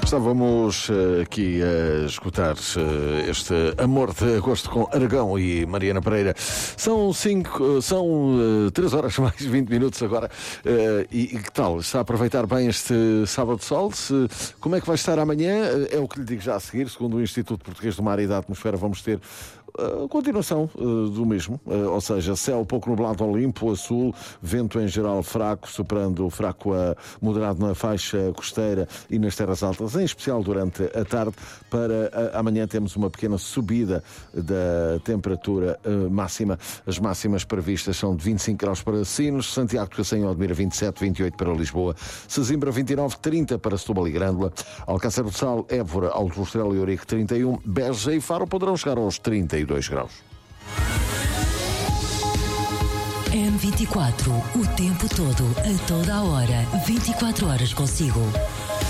Estávamos aqui a escutar este Amor de Agosto com Aragão e Mariana Pereira. São 3 horas mais 20 minutos agora. E que tal? Está a aproveitar bem este sábado de sol? Como é que vai estar amanhã? É o que lhe digo já a seguir. Segundo o Instituto Português do Mar e da Atmosfera, vamos ter a continuação do mesmo, ou seja, céu pouco nublado ao limpo, a sul, vento em geral fraco, superando o fraco a moderado na faixa costeira e nas terras altas, em especial durante a tarde. Para amanhã temos uma pequena subida da temperatura máxima. As máximas previstas são de 25 graus para Sines, Santiago de Cacém e Odmira 27, 28 para Lisboa, Sesimbra 29, 30 para Setúbal e Grândola, Alcácer do Sal, Évora, Alto Rostelo e Ourique 31, Beja e Faro poderão chegar aos 32 graus. M24, o tempo todo, a toda a hora, 24 horas consigo.